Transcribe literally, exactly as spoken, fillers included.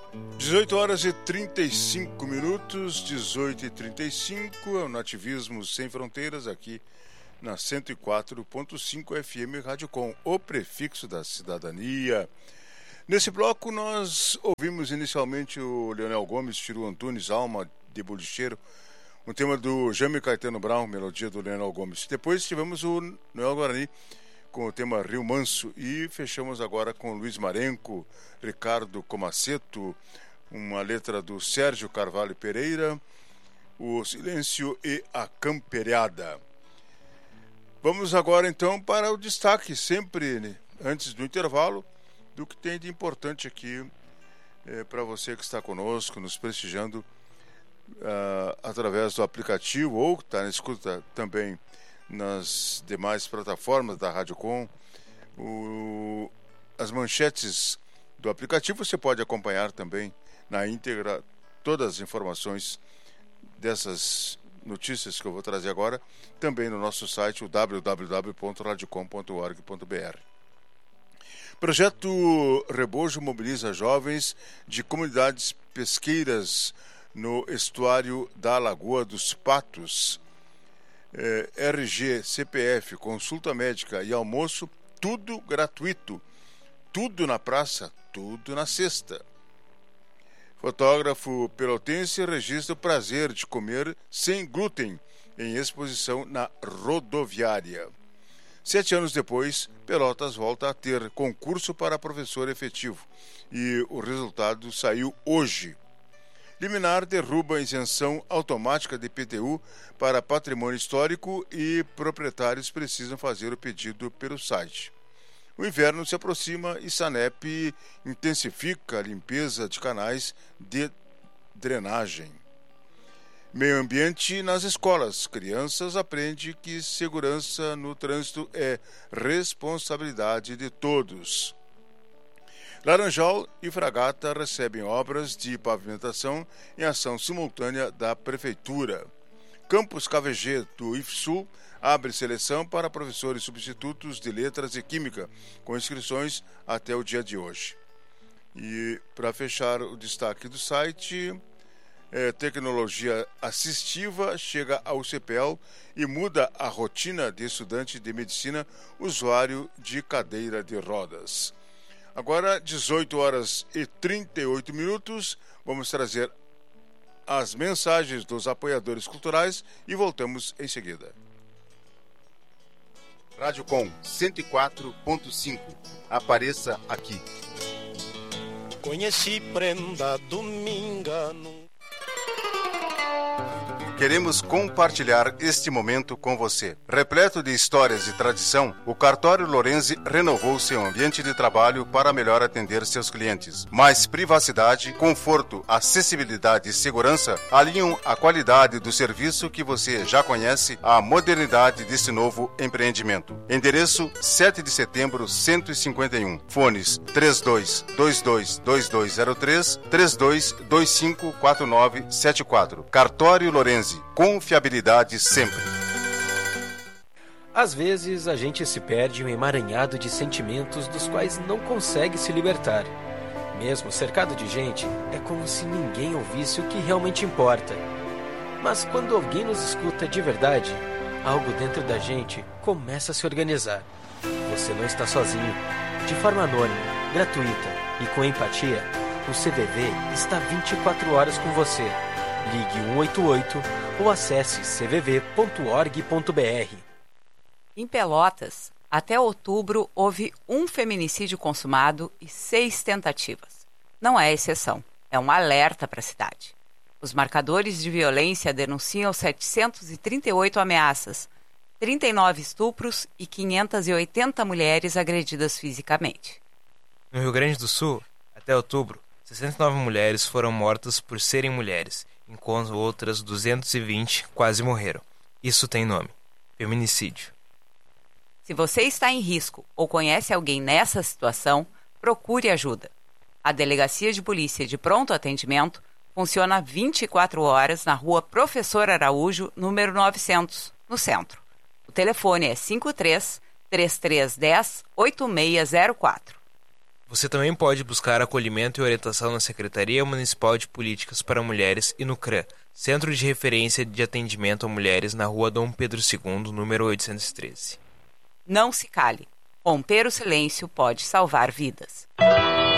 dezoito horas e trinta e cinco minutos, dezoito e trinta e cinco, é o Nativismo Sem Fronteiras aqui na cento e quatro ponto cinco F M Rádio Com, o prefixo da cidadania. Nesse bloco nós ouvimos inicialmente o Leonel Gomes, Chiru Antunes, Alma de Bolicheiro, um tema do Jaime Caetano Brown, melodia do Leonel Gomes. Depois tivemos o Noel Guarani com o tema Rio Manso e fechamos agora com Luiz Marenco, Ricardo Comaceto, uma letra do Sérgio Carvalho Pereira, O Silêncio e a Camperiada. Vamos agora então para o destaque, sempre né, antes do intervalo, do que tem de importante aqui é, para você que está conosco, nos prestigiando uh, através do aplicativo ou que está na escuta também nas demais plataformas da Rádio Com. O, as manchetes do aplicativo você pode acompanhar também na íntegra todas as informações dessas notícias que eu vou trazer agora, também no nosso site, o w w w ponto radiocom ponto org ponto b r. Projeto Rebojo mobiliza jovens de comunidades pesqueiras no estuário da Lagoa dos Patos. É, R G, C P F, consulta médica e almoço, tudo gratuito. Tudo na praça, tudo na sexta. Fotógrafo pelotense registra o prazer de comer sem glúten em exposição na rodoviária. Sete anos depois, Pelotas volta a ter concurso para professor efetivo e o resultado saiu hoje. Liminar derruba a isenção automática de I P T U para patrimônio histórico e proprietários precisam fazer o pedido pelo site. O inverno se aproxima e Sanep intensifica a limpeza de canais de drenagem. Meio ambiente nas escolas. Crianças aprendem que segurança no trânsito é responsabilidade de todos. Laranjal e Fragata recebem obras de pavimentação em ação simultânea da Prefeitura. Campus K V G do I F Sul abre seleção para professores substitutos de Letras e Química, com inscrições até o dia de hoje. E para fechar o destaque do site, é, tecnologia assistiva chega ao C P L e muda a rotina de estudante de medicina usuário de cadeira de rodas. Agora, dezoito horas e trinta e oito minutos, vamos trazer as mensagens dos apoiadores culturais e voltamos em seguida. Rádio Com cento e quatro ponto cinco. Apareça aqui. Conheci prenda dominga num... Queremos compartilhar este momento com você. Repleto de histórias e tradição, o Cartório Lorenzi renovou seu ambiente de trabalho para melhor atender seus clientes. Mais privacidade, conforto, acessibilidade e segurança alinham a qualidade do serviço que você já conhece à modernidade desse novo empreendimento. Endereço sete de setembro, cento e cinquenta e um. Fones três dois dois dois dois dois zero três, três dois dois cinco quatro nove sete quatro. Cartório Lorenzi. Confiabilidade sempre. Às vezes a gente se perde em um emaranhado de sentimentos dos quais não consegue se libertar. Mesmo cercado de gente, é como se ninguém ouvisse o que realmente importa. Mas quando alguém nos escuta de verdade, algo dentro da gente começa a se organizar. Você não está sozinho. De forma anônima, gratuita e com empatia, o C V V está vinte e quatro horas com você. Ligue um oito oito ou acesse c v v ponto org ponto b r. Em Pelotas, até outubro, houve um feminicídio consumado e seis tentativas. Não é exceção, é um alerta para a cidade. Os marcadores de violência denunciam setecentas e trinta e oito ameaças, trinta e nove estupros e quinhentas e oitenta mulheres agredidas fisicamente. No Rio Grande do Sul, até outubro, sessenta e nove mulheres foram mortas por serem mulheres, enquanto outras duzentas e vinte quase morreram. Isso tem nome: feminicídio. Se você está em risco ou conhece alguém nessa situação, procure ajuda. A Delegacia de Polícia de Pronto Atendimento funciona vinte e quatro horas na rua Professor Araújo, número novecentos, no centro. O telefone é cinco três, três três um zero, oito seis zero quatro. Você também pode buscar acolhimento e orientação na Secretaria Municipal de Políticas para Mulheres e no C R A, Centro de Referência de Atendimento a Mulheres, na Rua Dom Pedro segundo, número oitocentos e treze. Não se cale. Romper o silêncio pode salvar vidas.